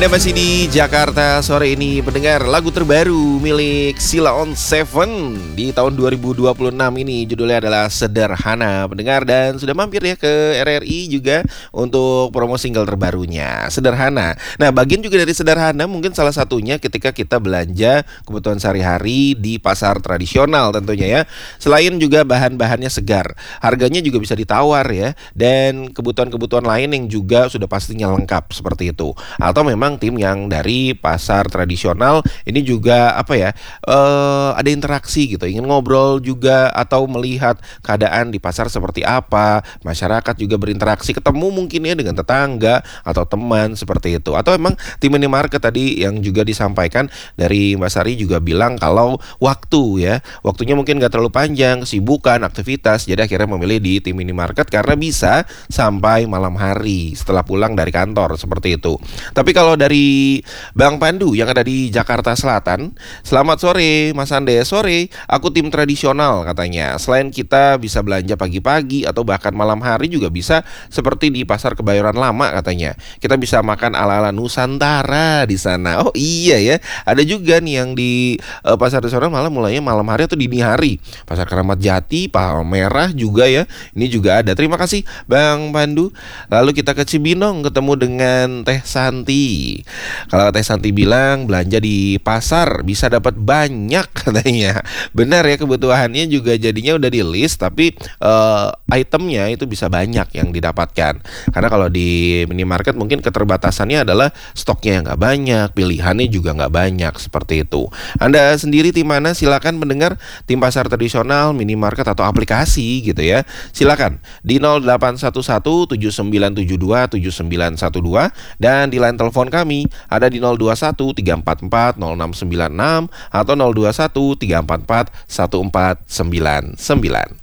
Anda masih di Jakarta sore ini mendengar lagu terbaru milik Sheila on 7 di tahun 2026 ini. Judulnya adalah Sederhana pendengar, dan sudah mampir ya ke RRI juga untuk promo single terbarunya Sederhana. Nah, bagian juga dari Sederhana mungkin salah satunya ketika kita belanja kebutuhan sehari-hari di pasar tradisional tentunya ya. Selain juga bahan-bahannya segar, harganya juga bisa ditawar ya, dan kebutuhan-kebutuhan lain yang juga sudah pastinya lengkap seperti itu. Atau memang tim yang dari pasar tradisional ini juga ada interaksi gitu, ingin ngobrol juga atau melihat keadaan di pasar seperti apa, masyarakat juga berinteraksi, ketemu mungkin ya dengan tetangga atau teman seperti itu. Atau memang tim minimarket tadi yang juga disampaikan dari Mbak Sari juga bilang kalau waktunya mungkin gak terlalu panjang, kesibukan, aktivitas, jadi akhirnya memilih di tim minimarket karena bisa sampai malam hari setelah pulang dari kantor seperti itu. Tapi kalau dari Bang Pandu yang ada di Jakarta Selatan, selamat sore Mas Ande. Sore, aku tim tradisional katanya. Selain kita bisa belanja pagi-pagi atau bahkan malam hari juga bisa seperti di Pasar Kebayoran Lama katanya. Kita bisa makan ala-ala Nusantara di sana. Oh iya ya, ada juga nih yang di Pasar Tradisional malah mulainya malam hari atau dini hari. Pasar Keramat Jati, Palmerah juga ya. Ini juga ada. Terima kasih Bang Pandu. Lalu kita ke Cibinong ketemu dengan Teh Santi. Kalau Teh Santi bilang belanja di pasar bisa dapat banyak katanya. Benar ya, kebutuhannya juga jadinya udah di list, tapi itemnya itu bisa banyak yang didapatkan. Karena kalau di minimarket mungkin keterbatasannya adalah stoknya yang nggak banyak, pilihannya juga nggak banyak seperti itu. Anda sendiri tim mana? Silakan mendengar, tim pasar tradisional, minimarket atau aplikasi gitu ya. Silakan di 0811 7972 7912 dan di line telepon kami ada di 021 344 0696 atau 021 344 1499.